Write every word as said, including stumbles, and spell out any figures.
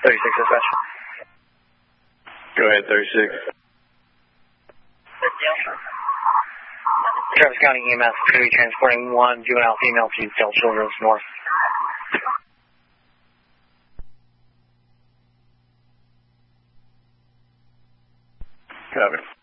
thirty-six dispatch. Go ahead, thirty-six. Travis County E M S is going to be transporting one juvenile female to Del Children's North. Copy.